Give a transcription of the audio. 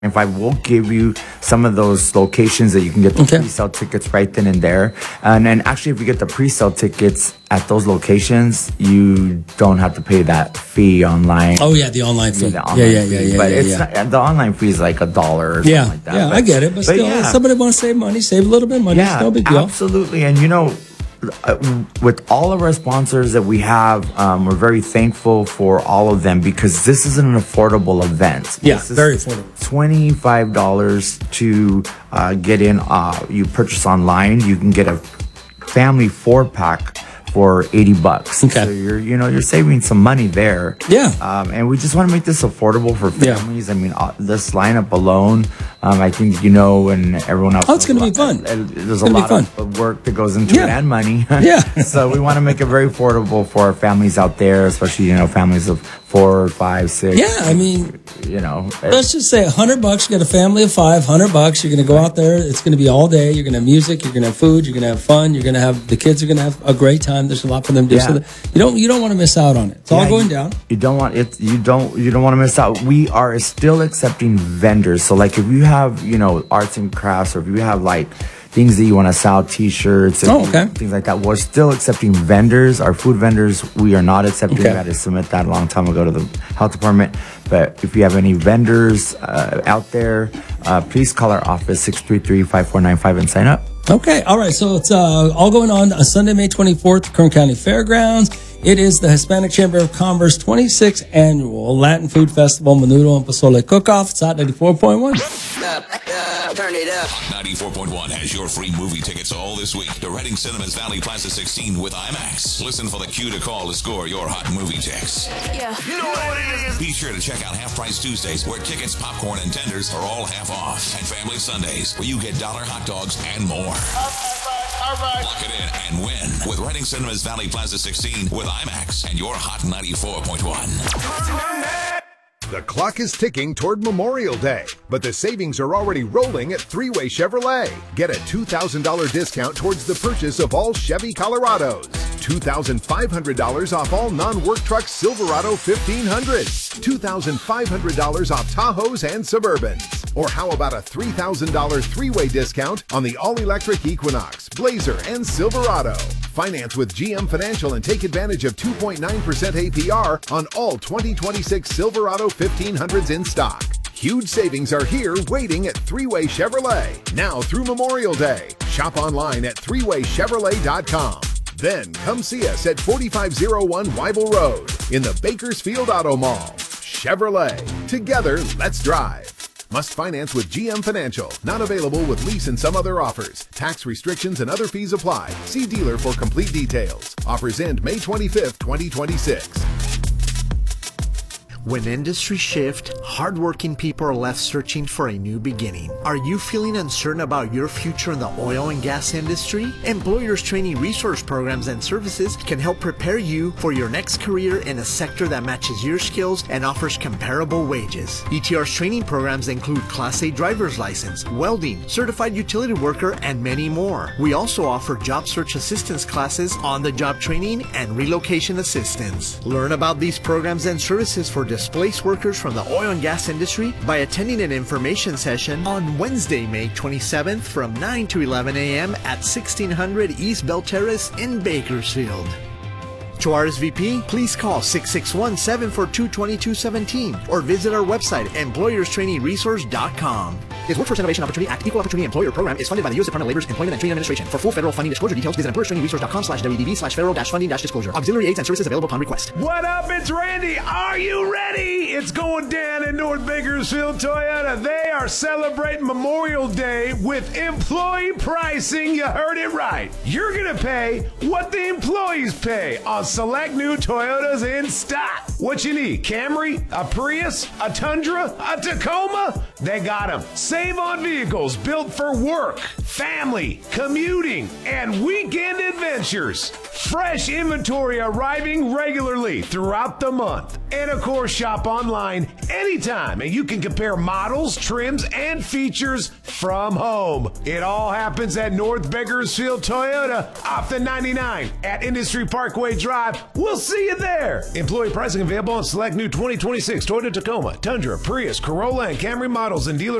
If I will give you some of those locations that you can get the pre-sale tickets right then and there. And then actually, if you get the pre-sale tickets at those locations, you don't have to pay that fee online. Oh, yeah, the online fee. But it's not, the online fee is like $1 or something like that. Yeah, I get it. But still, if somebody wants to save money, save a little bit of money. Yeah, it's no big deal. Absolutely. And, with all of our sponsors that we have, we're very thankful for all of them because this is an affordable event. Yeah, very affordable. $25 to get in. You purchase online, you can get a family 4-pack for $80. Okay. So you're saving some money there. Yeah. And we just want to make this affordable for families. I mean, this lineup alone, I think and everyone else. Oh, it's going to be fun. There's a lot of work that goes into it and money. Yeah. So we want to make it very affordable for our families out there, especially families of 4, 5, 6. Yeah, I mean, let's just say $100. You got a family of 5, $100. You're going to go out there. It's going to be all day. You're going to have music. You're going to have food. You're going to have fun. You're going to have the kids are going to have a great time. There's a lot for them to do. So you don't want to miss out on it. It's all going down. You don't want it. You don't want to miss out. We are still accepting vendors. So like if you have arts and crafts, or if you have like things that you want to sell, T-shirts, and things like that, we're still accepting vendors. Our food vendors, we are not accepting. We had to submit that a long time ago to the health department. But if you have any vendors out there, please call our office 633-5495 and sign up. Okay, all right. So it's all going on Sunday, May 24th, Kern County Fairgrounds. It is the Hispanic Chamber of Commerce 26th Annual Latin Food Festival, Menudo and Pozole Cook-Off. It's at 94.1. Turn it up. 94.1 has your free movie tickets all this week to Reading Cinemas Valley Plaza 16 with IMAX. Listen for the cue to call to score your hot movie tickets. Yeah. You know what it is. Be sure to check out Half Price Tuesdays, where tickets, popcorn, and tenders are all half off. And Family Sundays, where you get dollar hot dogs and more. All right. Lock it in and win with Reading Cinemas Valley Plaza 16 with IMAX and your hot 94.1. The clock is ticking toward Memorial Day, but the savings are already rolling at Three-Way Chevrolet. Get a $2,000 discount towards the purchase of all Chevy Colorados. $2,500 off all non-work truck Silverado 1500s. $2,500 off Tahoes and Suburbans. Or how about a $3,000 three-way discount on the all-electric Equinox, Blazer, and Silverado. Finance with GM Financial and take advantage of 2.9% APR on all 2026 Silverado 1500s in stock. Huge savings are here waiting at Three-Way Chevrolet. Now through Memorial Day. Shop online at threewaychevrolet.com. Then come see us at 4501 Weibel Road in the Bakersfield Auto Mall. Chevrolet. Together, let's drive. Must finance with GM Financial. Not available with lease and some other offers. Tax restrictions and other fees apply. See dealer for complete details. Offers end May 25th, 2026. When industries shift, hardworking people are left searching for a new beginning. Are you feeling uncertain about your future in the oil and gas industry? Employers Training Resource Programs and Services can help prepare you for your next career in a sector that matches your skills and offers comparable wages. ETR's training programs include Class A driver's license, welding, certified utility worker, and many more. We also offer job search assistance classes, on-the-job training, and relocation assistance. Learn about these programs and services for displaced workers from the oil and gas industry by attending an information session on Wednesday, May 27th from 9 to 11 a.m. at 1600 East Bell Terrace in Bakersfield. To RSVP, please call 661-742-2217 or visit our website, employerstrainingresource.com. His Workforce Innovation Opportunity Act Equal Opportunity Employer Program is funded by the U.S. Department of Labor's Employment and Training Administration. For full federal funding disclosure details, visit employerstrainingresource.com/wdv/federal-funding-disclosure. Auxiliary aids and services available upon request. What up? It's Randy. Are you ready? It's going down in North Bakersfield Toyota. They are celebrating Memorial Day with employee pricing. You heard it right. You're going to pay what the employees pay on select new Toyotas in stock. What you need? Camry, a Prius, a Tundra, a Tacoma? They got them. Save on vehicles built for work, family, commuting, and weekend adventures. Fresh inventory arriving regularly throughout the month. And of course, shop online anytime, and you can compare models, trims, and features from home. It all happens at North Bakersfield Toyota off the 99 at Industry Parkway Drive. We'll see you there. Employee pricing available on select new 2026 Toyota Tacoma, Tundra, Prius, Corolla, and Camry models and dealer